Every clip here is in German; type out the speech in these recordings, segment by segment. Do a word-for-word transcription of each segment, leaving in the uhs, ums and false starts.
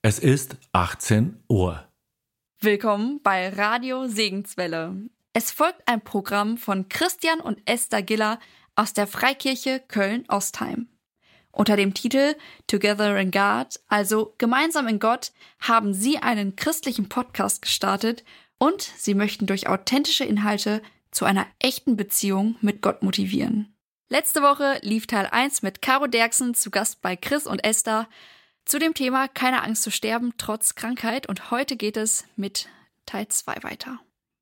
Es ist achtzehn Uhr. Willkommen bei Radio Segenswelle. Es folgt ein Programm von Christian und Esther Giller aus der Freikirche Köln-Ostheim. Unter dem Titel Together in God, also gemeinsam in Gott, haben sie einen christlichen Podcast gestartet und sie möchten durch authentische Inhalte zu einer echten Beziehung mit Gott motivieren. Letzte Woche lief Teil eins mit Caro Derksen zu Gast bei Chris und Esther zu dem Thema Keine Angst zu sterben trotz Krankheit, und heute geht es mit Teil zwei weiter.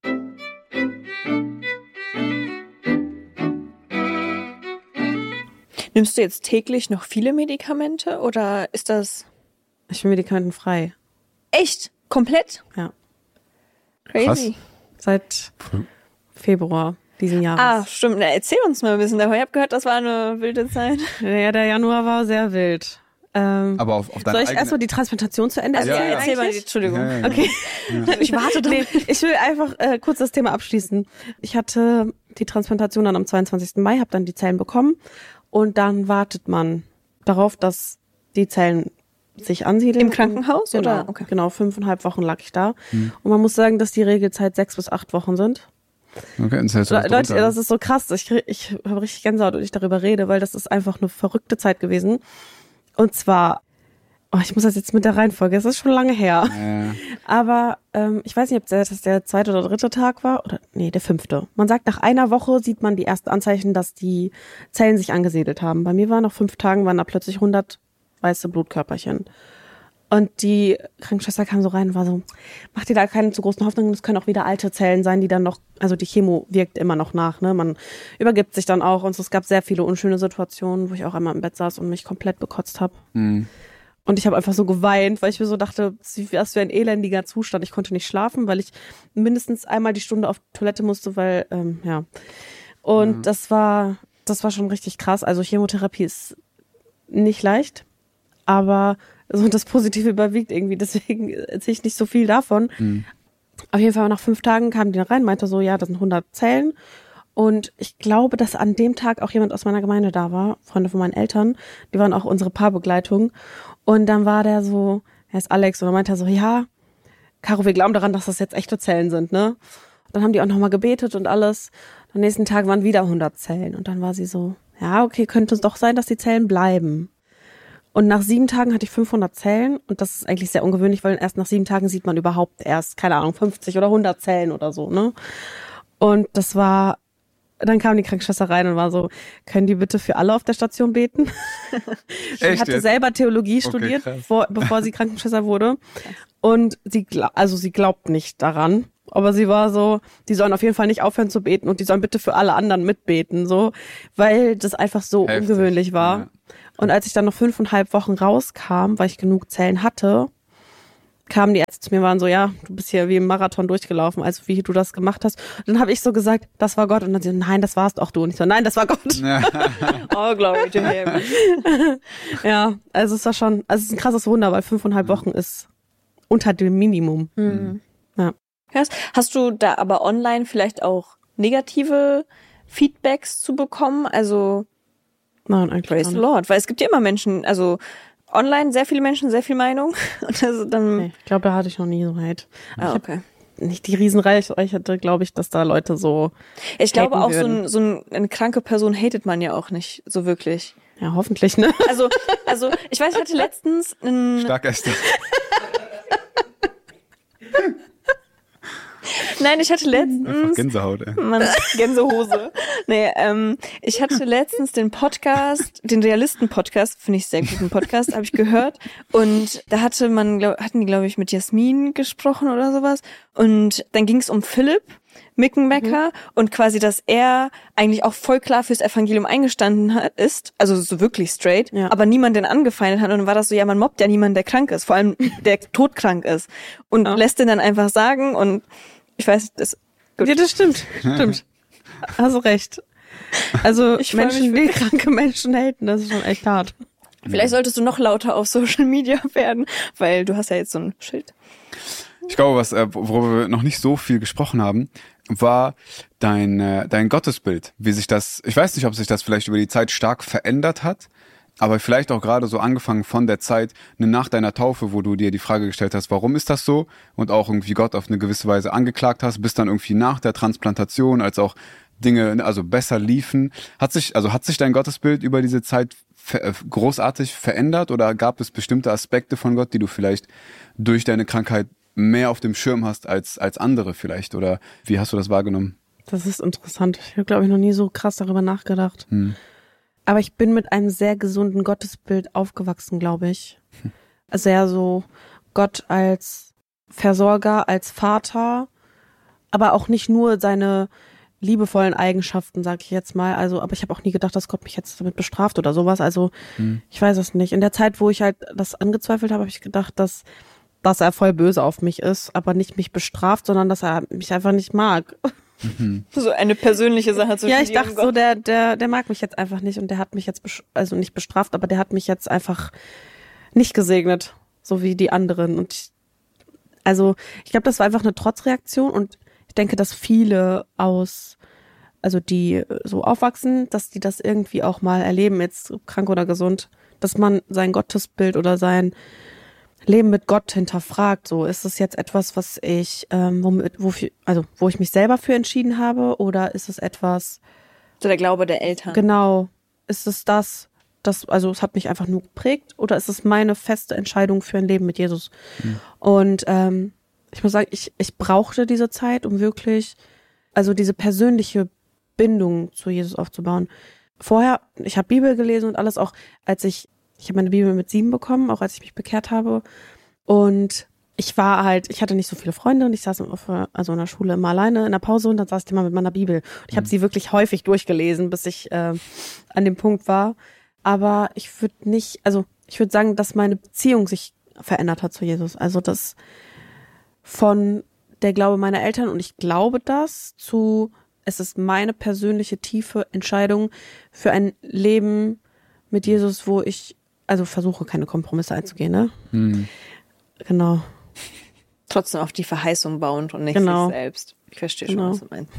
Nimmst du jetzt täglich noch viele Medikamente oder ist das... Ich bin medikamentenfrei. Echt? Komplett? Ja. Crazy. Krass. Seit Februar diesen Jahres. Ah, stimmt. Na, erzähl uns mal ein bisschen davon. Ich habe gehört, das war eine wilde Zeit. Ja, der Januar war sehr wild. Ähm, Aber auf, auf deine soll ich eigene... erstmal die Transplantation zu Ende Also, erzählen? ja, ja. erzähl mal, eigentlich? Entschuldigung. Ja, ja. Okay. Ja. Ich warte doch. Nee, ich will einfach äh, kurz das Thema abschließen. Ich hatte die Transplantation dann am zweiundzwanzigsten Mai, habe dann die Zellen bekommen und dann wartet man darauf, dass die Zellen sich ansiedeln. Im Krankenhaus, Genau, oder? Okay. genau, fünfeinhalb Wochen lag ich da. Hm. Und man muss sagen, dass die Regelzeit sechs bis acht Wochen sind. Okay, das heißt, Le- Leute, das ist so krass. Ich, krieg- ich habe richtig Gänsehaut, wenn ich darüber rede, weil das ist einfach eine verrückte Zeit gewesen. Und zwar, oh, ich muss das jetzt mit der Reihenfolge, das ist schon lange her. Ja. Aber ähm, ich weiß nicht, ob das der zweite oder dritte Tag war, oder nee, der fünfte. Man sagt, nach einer Woche sieht man die ersten Anzeichen, dass die Zellen sich angesiedelt haben. Bei mir war nach fünf Tagen, waren da plötzlich hundert weiße Blutkörperchen. Und die Krankenschwester kam so rein und war so, mach dir da keine zu großen Hoffnungen, das können auch wieder alte Zellen sein, die dann noch, also die Chemo wirkt immer noch nach, ne, man übergibt sich dann auch, und so, es gab sehr viele unschöne Situationen, wo ich auch einmal im Bett saß und mich komplett bekotzt habe. Mhm. Und ich habe einfach so geweint, weil ich mir so dachte, was für ein elendiger Zustand, ich konnte nicht schlafen, weil ich mindestens einmal die Stunde auf Toilette musste, weil, ähm, ja, und Mhm. das war, das war schon richtig krass, also Chemotherapie ist nicht leicht, aber so das Positive überwiegt irgendwie, deswegen erzähle ich nicht so viel davon. Mhm. Auf jeden Fall nach fünf Tagen kam die rein, meinte so, ja, das sind hundert Zellen. Und ich glaube, dass an dem Tag auch jemand aus meiner Gemeinde da war, Freunde von meinen Eltern, die waren auch unsere Paarbegleitung. Und dann war der so, er ist Alex, und dann meinte er so, ja, Caro, wir glauben daran, dass das jetzt echte Zellen sind, ne? Und dann haben die auch nochmal gebetet und alles. Am nächsten Tag waren wieder hundert Zellen. Und dann war sie so, ja, okay, könnte es doch sein, dass die Zellen bleiben. Und nach sieben Tagen hatte ich fünfhundert Zellen, und das ist eigentlich sehr ungewöhnlich, weil erst nach sieben Tagen sieht man überhaupt erst, keine Ahnung, fünfzig oder hundert Zellen oder so, ne? Und das war, dann kam die Krankenschwester rein und war so, können die bitte für alle auf der Station beten? Sie Echt hatte jetzt? selber Theologie Okay, studiert, krass. bevor, bevor sie Krankenschwester wurde. Und sie, gla- also sie glaubt nicht daran. Aber sie war so, die sollen auf jeden Fall nicht aufhören zu beten und die sollen bitte für alle anderen mitbeten, so, weil das einfach so Heftig. ungewöhnlich war. Ja. Und als ich dann noch fünfeinhalb Wochen rauskam, weil ich genug Zellen hatte, kamen die Ärzte zu mir, waren so, ja, du bist hier wie im Marathon durchgelaufen, also wie du das gemacht hast. Und dann habe ich so gesagt, das war Gott. Und dann sie so, nein, das warst auch du. Und ich so, nein, das war Gott. Ja. Oh, glory to him. Ja, also es war schon, also es ist ein krasses Wunder, weil fünfeinhalb Wochen ist unter dem Minimum. Mhm. Ja. Krass. Hast du da aber online vielleicht auch negative Feedbacks zu bekommen? Also, Nein, eigentlich praise gar the nicht. Lord. Weil es gibt ja immer Menschen, also online sehr viele Menschen, sehr viel Meinung. Und also dann, Nee, ich glaube, da hatte ich noch nie so Hate. ah, okay. Nicht die Riesenreichweite, glaube ich, dass da Leute so, Ich glaube haten auch, so, würden. ein, so ein, eine kranke Person hatet man ja auch nicht so wirklich. ja, hoffentlich, ne? Also, also ich weiß, ich hatte letztens einen, Stark, Esther. nein, ich hatte Einfach letztens, Gänsehaut, ey. Mann, Gänsehose. Nee, ähm, ich hatte letztens den Podcast, den Realisten-Podcast, finde ich sehr guten Podcast, habe ich gehört. Und da hatte man, glaub, hatten die, glaube ich, mit Jasmin gesprochen oder sowas. Und dann ging es um Philipp Mickenbecker mhm. und quasi, dass er eigentlich auch voll klar fürs Evangelium eingestanden hat, ist, also so wirklich straight, Ja. aber niemand den angefeindet hat. Und dann war das so, ja, man mobbt ja niemanden, der krank ist, vor allem der todkrank ist. Und Ja. lässt den dann einfach sagen, und ich weiß, das gut. Ja, das stimmt. Stimmt. Hast du recht. Also Ich freu Menschen, mich die kranke Menschen haten, das ist schon echt hart. Vielleicht solltest du noch lauter auf Social Media werden, weil du hast ja jetzt so ein Schild. Ich glaube, was, äh, worüber wir noch nicht so viel gesprochen haben, war dein, äh, dein Gottesbild. Wie sich das, ich weiß nicht, ob sich das vielleicht über die Zeit stark verändert hat, Aber vielleicht auch gerade so angefangen von der Zeit nach deiner Taufe, wo du dir die Frage gestellt hast, warum ist das so? Und auch irgendwie Gott auf eine gewisse Weise angeklagt hast, bis dann irgendwie nach der Transplantation, als auch Dinge also besser liefen. Hat sich, also hat sich dein Gottesbild über diese Zeit ver- großartig verändert oder gab es bestimmte Aspekte von Gott, die du vielleicht durch deine Krankheit mehr auf dem Schirm hast als, als andere vielleicht? Oder wie hast du das wahrgenommen? Das ist interessant. Ich habe, glaube ich, noch nie so krass darüber nachgedacht. Hm. Aber ich bin mit einem sehr gesunden Gottesbild aufgewachsen, glaube ich. Hm. Sehr so Gott als Versorger, als Vater, aber auch nicht nur seine liebevollen Eigenschaften, sag ich jetzt mal. Also, aber ich habe auch nie gedacht, dass Gott mich jetzt damit bestraft oder sowas. Also, hm. ich weiß es nicht. In der Zeit, wo ich halt das angezweifelt habe, habe ich gedacht, dass, dass er voll böse auf mich ist, aber nicht mich bestraft, sondern dass er mich einfach nicht mag. Mhm. So eine persönliche Sache zu Ja, ich dachte so, der, der, der mag mich jetzt einfach nicht und der hat mich jetzt, besch- also nicht bestraft, aber der hat mich jetzt einfach nicht gesegnet, so wie die anderen. Und ich, also, ich glaube, das war einfach eine Trotzreaktion und ich denke, dass viele aus, also die so aufwachsen, dass die das irgendwie auch mal erleben, jetzt krank oder gesund, dass man sein Gottesbild oder sein Leben mit Gott hinterfragt. So, ist es jetzt etwas, was ich, ähm, womit, wofür, also wo ich mich selber für entschieden habe, oder ist es etwas? So der Glaube der Eltern. Genau. Ist es das, das, also es hat mich einfach nur geprägt, oder ist es meine feste Entscheidung für ein Leben mit Jesus? Mhm. Und ähm, ich muss sagen, ich, ich brauchte diese Zeit, um wirklich, also diese persönliche Bindung zu Jesus aufzubauen. Vorher, ich habe Bibel gelesen und alles, auch als ich Ich habe meine Bibel mit sieben bekommen, auch als ich mich bekehrt habe. Und ich war halt, ich hatte nicht so viele Freunde und ich saß auf, also in der Schule immer alleine in der Pause und dann saß ich immer mit meiner Bibel. Und ich habe sie wirklich häufig durchgelesen, bis ich äh, an dem Punkt war. Aber ich würde nicht, also ich würde sagen, dass meine Beziehung sich verändert hat zu Jesus. Also das von der Glaube meiner Eltern, und ich glaube das, zu, es ist meine persönliche tiefe Entscheidung für ein Leben mit Jesus, wo ich also versuche, keine Kompromisse einzugehen, ne? Hm. Genau. Trotzdem auf die Verheißung bauend und nicht genau. sich selbst. Ich verstehe schon, genau. was du meinst.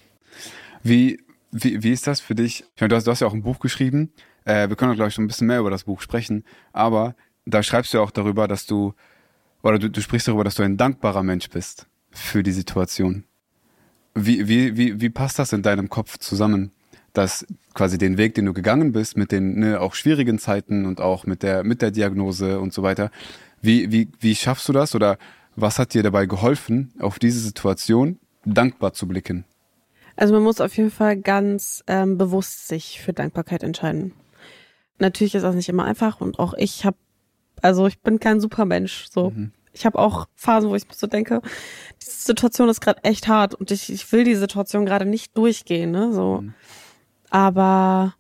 Wie, wie, wie ist das für dich? Ich meine, du hast, du hast ja auch ein Buch geschrieben. Äh, wir können auch, glaube ich, schon ein bisschen mehr über das Buch sprechen. Aber da schreibst du ja auch darüber, dass du, oder du, du sprichst darüber, dass du ein dankbarer Mensch bist für die Situation. Wie, wie, wie, wie passt das in deinem Kopf zusammen? Dass quasi den Weg, den du gegangen bist, mit den ne, auch schwierigen Zeiten und auch mit der mit der Diagnose und so weiter, wie wie wie schaffst du das, oder was hat dir dabei geholfen, auf diese Situation dankbar zu blicken? Also man muss auf jeden Fall ganz ähm, bewusst sich für Dankbarkeit entscheiden. Natürlich ist das nicht immer einfach und auch ich habe, also ich bin kein Supermensch, so. Mhm. Ich habe auch Phasen, wo ich mir so denke, diese Situation ist gerade echt hart und ich, ich will die Situation gerade nicht durchgehen, ne, so. Mhm. Aber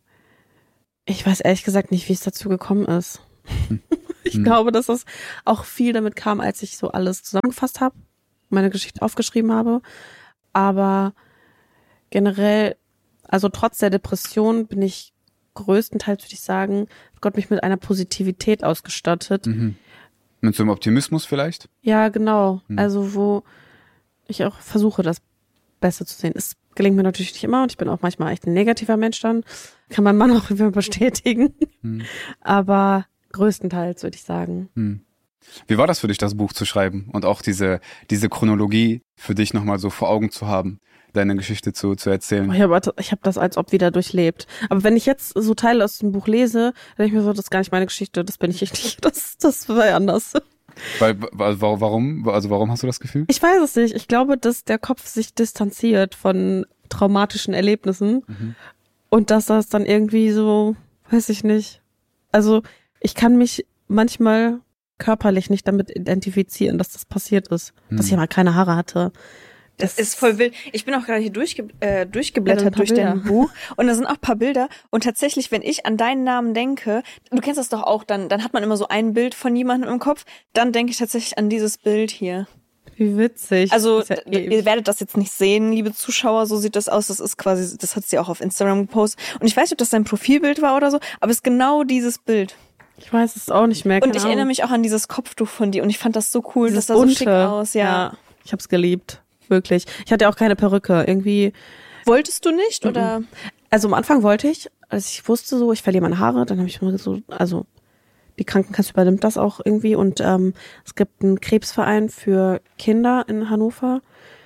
ich weiß ehrlich gesagt nicht, wie es dazu gekommen ist. Hm. Ich hm. glaube, dass das auch viel damit kam, als ich so alles zusammengefasst habe, meine Geschichte aufgeschrieben habe. Aber generell, also trotz der Depression bin ich größtenteils, würde ich sagen, hat Gott mich mit einer Positivität ausgestattet. Mhm. Mit so einem Optimismus vielleicht? Ja, genau. Hm. Also wo ich auch versuche, das Beste zu sehen. Es gelingt mir natürlich nicht immer und ich bin auch manchmal echt ein negativer Mensch dann. Kann mein Mann auch immer bestätigen. Hm. Aber größtenteils würde ich sagen. Hm. Wie war das für dich, das Buch zu schreiben und auch diese diese Chronologie für dich nochmal so vor Augen zu haben, deine Geschichte zu zu erzählen? Ich habe ich hab das als ob wieder durchlebt. Aber wenn ich jetzt so Teile aus dem Buch lese, dann denke ich mir so, das ist gar nicht meine Geschichte, das bin ich nicht. Das, das war anders. Weil, warum, also warum hast du das Gefühl? Ich weiß es nicht. Ich glaube, dass der Kopf sich distanziert von traumatischen Erlebnissen mhm. und dass das dann irgendwie so, weiß ich nicht. Also ich kann mich manchmal körperlich nicht damit identifizieren, dass das passiert ist, mhm. dass ich mal keine Haare hatte. Das, das ist voll wild. Ich bin auch gerade hier durchge äh, durchgeblättert durch dein Buch und da sind auch ein paar Bilder und tatsächlich, wenn ich an deinen Namen denke, du kennst das doch auch, dann dann hat man immer so ein Bild von jemandem im Kopf, dann denke ich tatsächlich an dieses Bild hier. Wie witzig. Also ja ihr werdet das jetzt nicht sehen, liebe Zuschauer, so sieht das aus, das ist quasi, das hat sie auch auf Instagram gepostet und ich weiß nicht, ob das dein Profilbild war oder so, aber es ist genau dieses Bild. Ich weiß es auch nicht mehr. Und ich erinnere mich auch an dieses Kopftuch von dir und ich fand das so cool, das sah so schick aus, ja. ja. Ich hab's geliebt. Wirklich. Ich hatte auch keine Perücke. Irgendwie. Wolltest du nicht, oder? Also am Anfang wollte ich, als ich wusste so, ich verliere meine Haare, dann habe ich mir so, also die Krankenkasse übernimmt das auch irgendwie und ähm, es gibt einen Krebsverein für Kinder in Hannover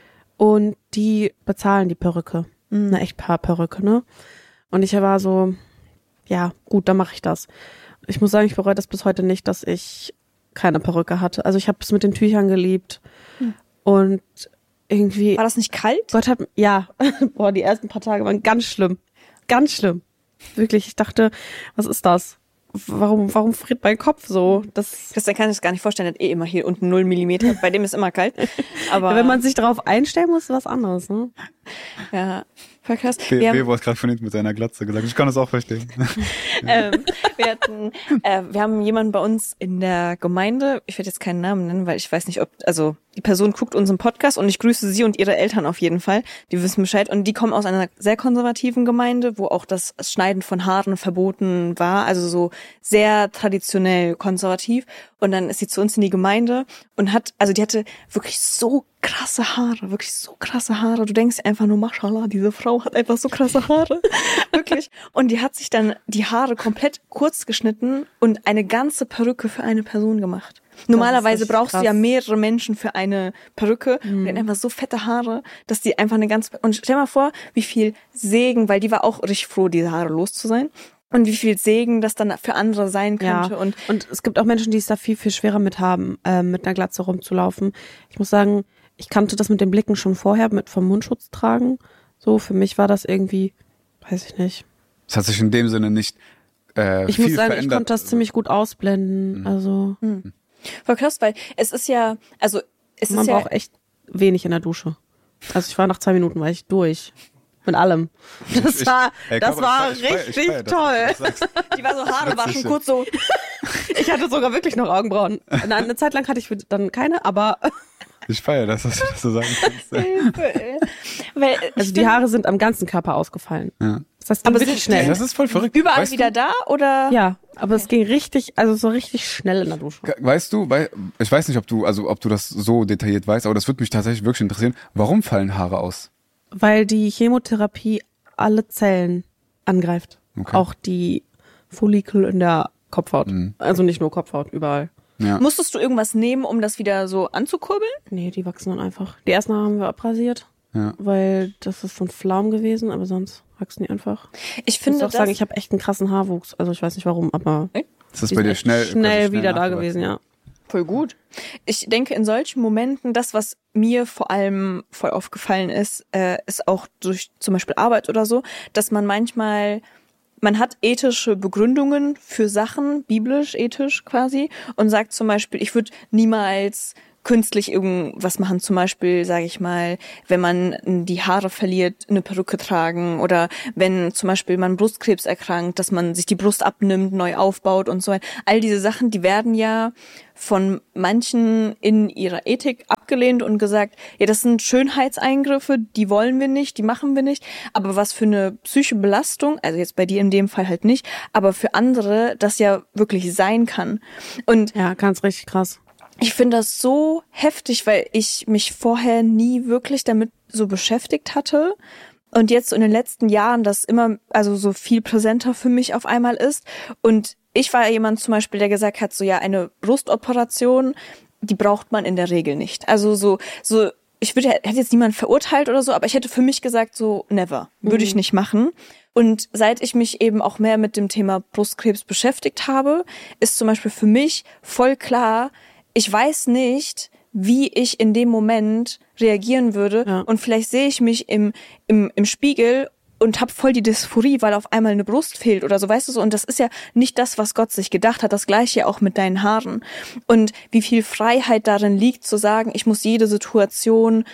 und die bezahlen die Perücke, mhm. eine Echtpaar-Perücke, ne? Und ich war so, ja, gut, dann mache ich das. Ich muss sagen, ich bereue das bis heute nicht, dass ich keine Perücke hatte. Also ich habe es mit den Tüchern geliebt hm. und irgendwie... War das nicht kalt? Gott hat, ja, boah, die ersten paar Tage waren ganz schlimm. Ganz schlimm. Wirklich, ich dachte, was ist das? Warum, warum friert mein Kopf so? Das Christian kann sich das gar nicht vorstellen, der hat eh immer hier unten null Millimeter. Bei dem ist immer kalt. Aber ja, wenn man sich darauf einstellen muss, ist was anderes, ne? Ja, voll krass. B- Wir haben- Bebo hat gerade von hinten mit seiner Glatze gesagt. Ich kann das auch verstehen. ähm, wir hatten, äh, wir haben jemanden bei uns in der Gemeinde, ich werde jetzt keinen Namen nennen, weil ich weiß nicht, ob, also die Person guckt unseren Podcast und ich grüße sie und ihre Eltern auf jeden Fall, die wissen Bescheid und die kommen aus einer sehr konservativen Gemeinde, wo auch das Schneiden von Haaren verboten war, also so sehr traditionell konservativ und dann ist sie zu uns in die Gemeinde und hat, also die hatte wirklich so krasse Haare, wirklich so krasse Haare. Du denkst einfach nur, Maschallah, diese Frau hat einfach so krasse Haare. Wirklich. Und die hat sich dann die Haare komplett kurz geschnitten und eine ganze Perücke für eine Person gemacht. Normalerweise brauchst krass. du ja mehrere Menschen für eine Perücke mhm. und die hat einfach so fette Haare, dass die einfach eine ganz... Und stell mal vor, wie viel Segen, weil die war auch richtig froh, diese Haare los zu sein. Und wie viel Segen das dann für andere sein könnte. Ja. Und, und es gibt auch Menschen, die es da viel, viel schwerer mit haben, äh, mit einer Glatze rumzulaufen. Ich muss sagen, ich kannte das mit den Blicken schon vorher, mit vom Mundschutz tragen. So, für mich war das irgendwie, weiß ich nicht. Es hat sich in dem Sinne nicht äh, Ich viel muss sagen, verändert. ich konnte das ziemlich gut ausblenden. Mhm. Also mhm. Voll krass, weil es ist ja, also es man ist ja... braucht echt wenig in der Dusche. Also ich war nach zwei Minuten, war ich durch. Mit allem. Das Ich- war, ey, das komm, war ich feier- ich richtig feier, dass du toll. das sagst. Die war so Haare waschen, Witzig. kurz so... Ich hatte sogar wirklich noch Augenbrauen. Eine, eine Zeit lang hatte ich dann keine, aber Ich feiere, dass du das so sagen kannst. Weil also ich die find, Haare sind am ganzen Körper ausgefallen. Ja. Das heißt, Aber wirklich sind- Ey, schnell. das ist voll verrückt. überall weißt wieder du, da oder? Ja, aber es ging richtig, also so richtig schnell in der Dusche. Weißt du, weil, ich weiß nicht, ob du, also ob du das so detailliert weißt, aber das würde mich tatsächlich wirklich interessieren. Warum fallen Haare aus? Weil die Chemotherapie alle Zellen angreift. Okay. Auch die Follikel in der Kopfhaut. Mhm. Also nicht nur Kopfhaut, überall. Ja. Musstest du irgendwas nehmen, um das wieder so anzukurbeln? Nee, die wachsen dann einfach. Die ersten haben wir abrasiert, Ja. weil das ist so ein Flaum gewesen, aber sonst wachsen die einfach. Ich Ich finde muss auch das, sagen, ich habe echt einen krassen Haarwuchs. Also ich weiß nicht warum, aber Das ist die bei sind dir echt schnell, schnell quasi wieder da nachgewachsen. gewesen, ja. voll gut. Ich denke, in solchen Momenten, das, was mir vor allem voll aufgefallen ist, äh, ist auch durch zum Beispiel Arbeit oder so, dass man manchmal, man hat ethische Begründungen für Sachen, biblisch, ethisch quasi, und sagt zum Beispiel, ich würde niemals künstlich irgendwas machen, zum Beispiel, sage ich mal, wenn man die Haare verliert, eine Perücke tragen oder wenn zum Beispiel man Brustkrebs erkrankt, dass man sich die Brust abnimmt, neu aufbaut und so weiter. All diese Sachen, die werden ja von manchen in ihrer Ethik abgelehnt und gesagt, ja, das sind Schönheitseingriffe, die wollen wir nicht, die machen wir nicht, aber was für eine psychische Belastung, also jetzt bei dir in dem Fall halt nicht, aber für andere das ja wirklich sein kann. Und Ja, ganz richtig krass. ich finde das so heftig, weil ich mich vorher nie wirklich damit so beschäftigt hatte und jetzt so in den letzten Jahren das immer, also so viel präsenter für mich auf einmal ist. Und ich war jemand zum Beispiel, der gesagt hat, so ja, eine Brustoperation, die braucht man in der Regel nicht. Also so, so, ich würde, hätte jetzt niemand verurteilt oder so, aber ich hätte für mich gesagt, so never, würde ich nicht machen. Und seit ich mich eben auch mehr mit dem Thema Brustkrebs beschäftigt habe, ist zum Beispiel für mich voll klar, ich weiß nicht, wie ich in dem Moment reagieren würde. Ja. Und vielleicht sehe ich mich im, im, im Spiegel und habe voll die Dysphorie, weil auf einmal eine Brust fehlt oder so, weißt du so. Und das ist ja nicht das, was Gott sich gedacht hat. Das Gleiche ja auch mit deinen Haaren. Und wie viel Freiheit darin liegt, zu sagen, ich muss jede Situation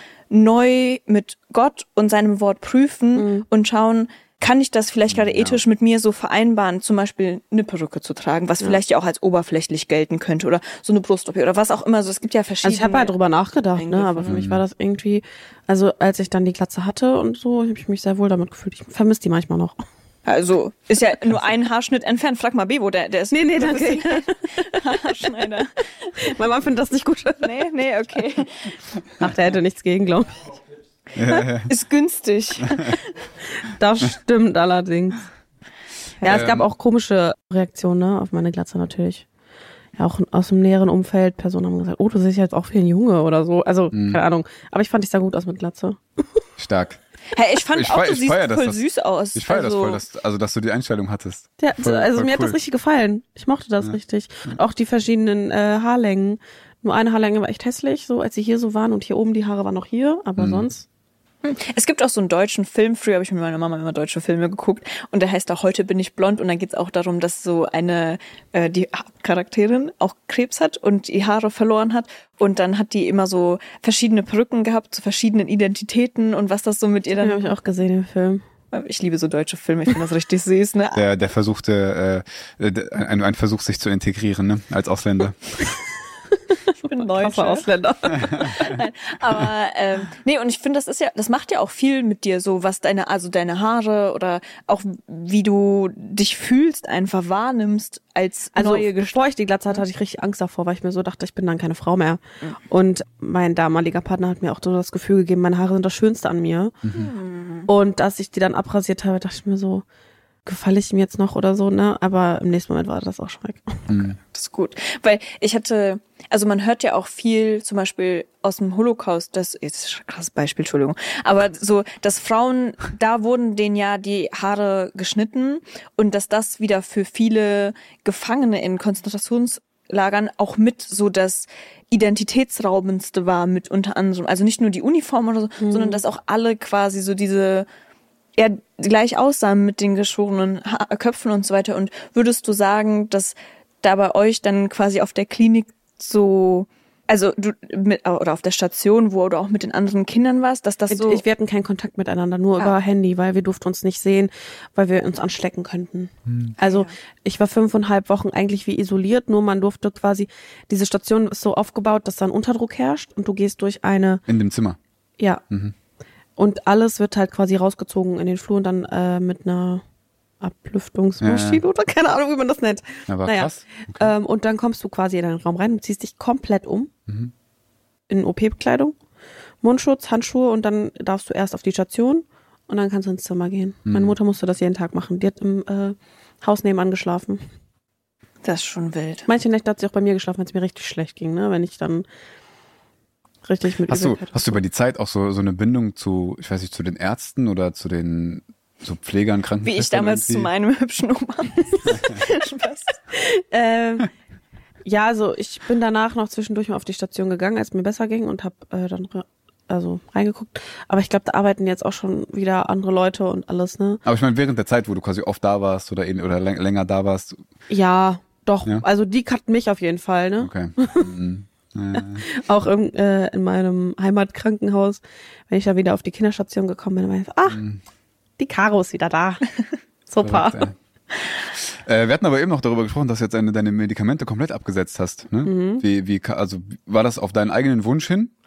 neu mit Gott und seinem Wort prüfen Mhm. und schauen, kann ich das vielleicht gerade Ja. ethisch mit mir so vereinbaren, zum Beispiel eine Perücke zu tragen, was Ja. vielleicht ja auch als oberflächlich gelten könnte oder so eine Brust-O P oder was auch immer. Also es gibt ja verschiedene. Also ich habe halt drüber nachgedacht, ne? Eingriffe. Aber für mich war das irgendwie, also als ich dann die Glatze hatte und so, habe ich mich sehr wohl damit gefühlt. Ich vermisse die manchmal noch. Also ist ja nur ein Haarschnitt entfernt. Frag mal Bebo, der, der ist... Nee, nee, danke. Haarschneider. Mein Mann findet das nicht gut. Nee, nee, okay. Ach, der hätte nichts gegen, glaube ich. Ist günstig. Das stimmt allerdings. Ja, es Ähm, gab auch komische Reaktionen, ne, auf meine Glatze natürlich. Ja, auch aus dem näheren Umfeld, Personen haben gesagt, oh, du siehst jetzt auch wie ein Junge oder so. Also, Mhm. keine Ahnung. Aber ich fand, ich sah gut aus mit Glatze. Stark. Hey, ich fand Ich auch, feier- du ich siehst feier, dass voll das- süß aus. Ich feiere also, das voll, dass, also dass du die Einstellung hattest. Ja, Voll- also voll mir hat cool. das richtig gefallen. Ich mochte das Ja. richtig. Auch die verschiedenen äh, Haarlängen. Nur eine Haarlänge war echt hässlich, so als sie hier so waren und hier oben die Haare waren noch hier, aber Mhm. sonst. Es gibt auch so einen deutschen Film, früher habe ich mit meiner Mama immer deutsche Filme geguckt und der heißt auch Heute bin ich blond und dann geht's auch darum, dass so eine, äh, die Charakterin auch Krebs hat und die Haare verloren hat und dann hat die immer so verschiedene Perücken gehabt zu verschiedenen Identitäten und was das so mit ihr Den dann... habe ich auch gesehen im Film. Ich liebe so deutsche Filme, ich finde das richtig süß, ne? Der, der versuchte, äh, äh, ein, ein Versuch, sich zu integrieren, ne, als Ausländer. Ich bin Krasser Ausländer. Nein, aber ähm, nee, und ich finde, das ist ja, das macht ja auch viel mit dir, so was deine, also deine Haare oder auch wie du dich fühlst, einfach wahrnimmst als Also neue Gestalt. bevor ich die Glatze hatte, hatte ich richtig Angst davor, weil ich mir so dachte, ich bin dann keine Frau mehr. Und mein damaliger Partner hat mir auch so das Gefühl gegeben, meine Haare sind das Schönste an mir. Mhm. Und dass ich die dann abrasiert habe, dachte ich mir so, gefalle ich ihm jetzt noch oder so, ne? Aber im nächsten Moment war das auch schon weg. Mhm. Das ist gut. Weil ich hatte, also man hört ja auch viel, zum Beispiel aus dem Holocaust, das jetzt ist ein krasses Beispiel, Entschuldigung, aber so, dass Frauen, da wurden denen ja die Haare geschnitten und dass das wieder für viele Gefangene in Konzentrationslagern auch mit so das Identitätsraubendste war, mit unter anderem. Also nicht nur die Uniform oder so, Mhm. sondern dass auch alle quasi so diese ja, gleich aussahen mit den geschorenen ha- Köpfen und so weiter. Und würdest du sagen, dass da bei euch dann quasi auf der Klinik so, also du mit, oder auf der Station, wo du auch mit den anderen Kindern warst, dass das so... Ich, wir hatten keinen Kontakt miteinander, nur Ah. über Handy, weil wir durften uns nicht sehen, weil wir uns anstecken könnten. Also ich war fünfeinhalb Wochen eigentlich wie isoliert, nur man durfte quasi, diese Station ist so aufgebaut, dass da ein Unterdruck herrscht und du gehst durch eine, In dem Zimmer. ja, Mhm. und alles wird halt quasi rausgezogen in den Flur und dann äh, mit einer Ablüftungsmaschine Ja, ja. oder keine Ahnung, wie man das nennt. Ja, war Naja, krass. Okay. Ähm, und dann kommst du quasi in den Raum rein und ziehst dich komplett um Mhm. in O P-Bekleidung, Mundschutz, Handschuhe und dann darfst du erst auf die Station und dann kannst du ins Zimmer gehen. Mhm. Meine Mutter musste das jeden Tag machen. Die hat im äh, Haus nebenan geschlafen. Das ist schon wild. Manche Nächte hat sie auch bei mir geschlafen, wenn es mir richtig schlecht ging, ne? Wenn ich dann richtig mit Hast du, Übelkeit hast du über die Zeit auch so, so eine Bindung zu, ich weiß nicht, zu den Ärzten oder zu den so Pflegern, Wie Krankenschwestern? ich damals zu irgendwie? meinem hübschen Oma. Spaß. ähm, ja, also ich bin danach noch zwischendurch mal auf die Station gegangen, als mir besser ging und habe äh, dann re- also reingeguckt. Aber ich glaube, da arbeiten jetzt auch schon wieder andere Leute und alles, ne? Aber ich meine, während der Zeit, wo du quasi oft da warst oder, ähn- oder läng- länger da warst, Ja, doch. Ja? Also die kannten mich auf jeden Fall, ne? okay. Mhm. Äh, Auch in, äh, in meinem Heimatkrankenhaus, wenn ich da wieder auf die Kinderstation gekommen bin, dann war ich so, ach, Mhm. die Caro ist wieder da. Super. verrückt, ey. Äh, wir hatten aber eben noch darüber gesprochen, dass du jetzt deine, deine Medikamente komplett abgesetzt hast. Ne? Mhm. Wie, wie, ka- also war das auf deinen eigenen Wunsch hin?